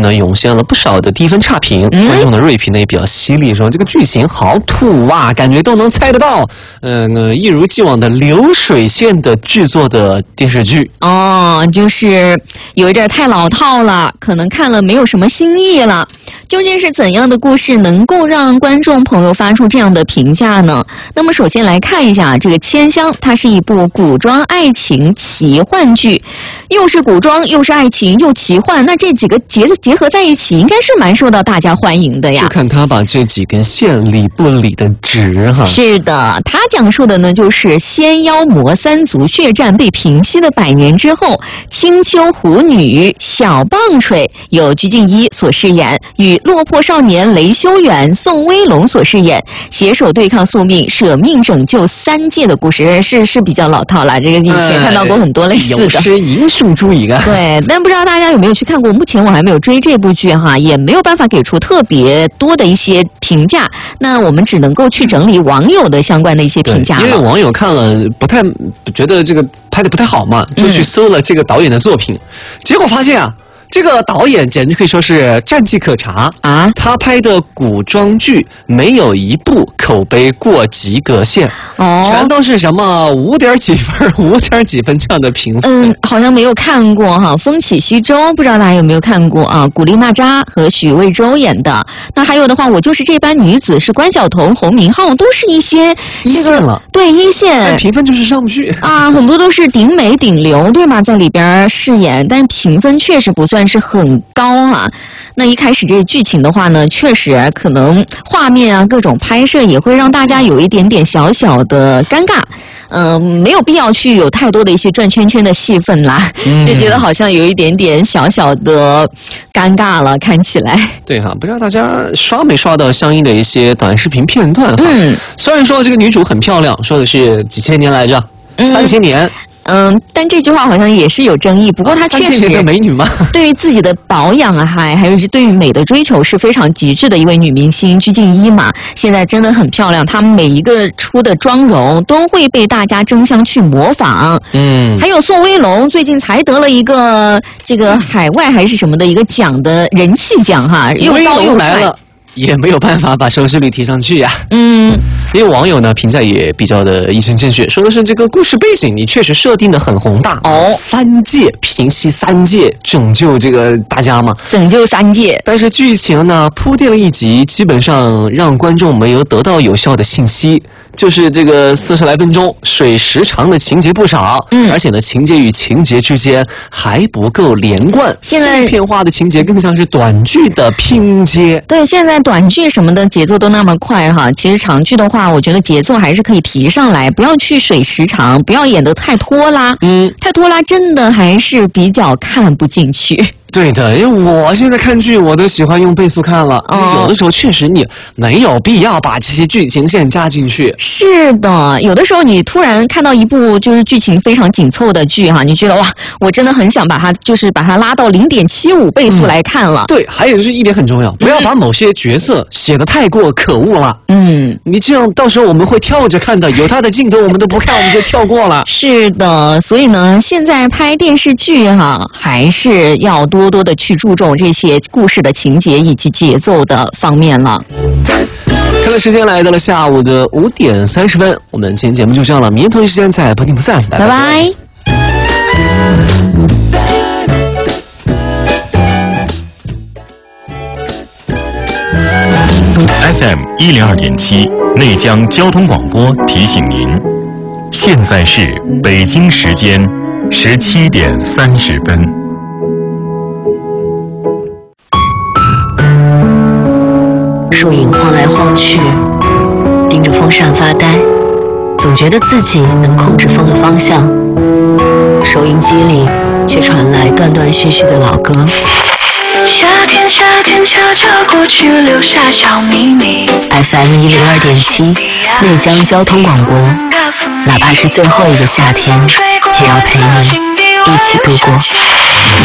呢涌现了不少的低分差评，观众的锐评呢也比较犀利，说这个剧情好土啊，感觉都能猜得到。一如既往的流水线的制作的电视剧哦，就是有一点太老套了，可能看了没有什么新意了。究竟是怎样的故事能够让观众朋友发出这样的评价呢？那么首先来看一下这个《千香》，它是一部古装爱情奇幻剧，又是古装又是爱情又奇幻，那这几个结合在一起，应该是蛮受到大家欢迎的呀。 就看他把这几根线理不理的直哈。 是的，他讲述的呢就是仙妖魔三族血战被平息的100年之后，青丘狐女小棒槌由鞠婧祎所饰演，与落魄少年雷修远、宋威龙所饰演，携手对抗宿命，舍命拯救3界的故事，是比较老套了。这个以前看到过很多类似的。 有诗英雄主义啊。 对，但不知道大家有没有去看过？目前我还没有追这部剧哈，也没有办法给出特别多的一些评价。那我们只能够去整理网友的相关的一些评价了。 因为网友看了不太觉得这个拍的不太好嘛，就去搜了这个导演的作品，结果发现啊。这个导演简直可以说是战绩可查啊！他拍的古装剧没有一部口碑过及格线，全都是什么5点几分、5点几分这样的评分。 好像没有看过哈，《风起西周》不知道大家有没有看过啊？古力娜扎和许魏洲演的。那还有的话，我就是这般女子是关晓彤、洪明昊，都是一些一线了， 对一线， 但评分就是上不去啊，很多都是顶美顶流，对吗？在里边饰演，但是评分确实不算是很高啊。那一开始这个剧情的话呢，确实可能画面啊各种拍摄也会让大家有一点点小小的尴尬。没有必要去有太多的一些转圈圈的戏份啦，就觉得好像有一点点小小的尴尬了，看起来。 对哈，不知道大家刷没刷到相应的一些短视频片段哈。虽然说这个女主很漂亮，说的是几千年来着，3000年。 但这句话好像也是有争议。不过她确实 3000年的美女嘛， 对于自己的保养啊，还有是对于美的追求是非常极致的一位女明星鞠婧祎嘛，现在真的很漂亮。她们每一个出的妆容都会被大家争相去模仿。还有宋威龙最近才得了一个这个海外还是什么的一个奖的人气奖哈，又高又帅。 也没有办法把收视率提上去呀。因为网友呢评价也比较的一针见血，说的是这个故事背景你确实设定的很宏大，3界平息3界，拯救这个大家嘛， 拯救3界。 但是剧情呢铺垫了一集，基本上让观众没有得到有效的信息。就是这个40来分钟，水时长的情节不少，而且呢，情节与情节之间还不够连贯，碎片化的情节更像是短剧的拼接。 对，现在短剧什么的节奏都那么快哈，其实长剧的话，我觉得节奏还是可以提上来，不要去水时长，不要演得太拖拉。太拖拉真的还是比较看不进去。 对的，因为我现在看剧我都喜欢用倍速看了，有的时候确实你没有必要把这些剧情线加进去。 是的，有的时候你突然看到一部就是剧情非常紧凑的剧哈，你觉得哇，我真的很想把它拉到0.75倍速来看了。 对，还有就是一点很重要，不要把某些角色写得太过可恶了。你这样到时候我们会跳着看的，有他的镜头我们都不看，我们就跳过了。 是的，所以呢，现在拍电视剧哈，还是要多多的去注重这些故事的情节以及节奏的方面了。 看了时间来到了下午的5点30分，我们今天节目就这样了，明天同一时间再不见不散，拜拜。 FM 102.7内江交通广播提醒您，现在是北京时间17点30分。 树影晃来晃去，盯着风扇发呆，总觉得自己能控制风的方向。收音机里却传来断断续续的老歌。 夏天夏天悄悄过去，留下小秘密。 FM 102.7内江交通广播，哪怕是最后一个夏天，也要陪你一起度过。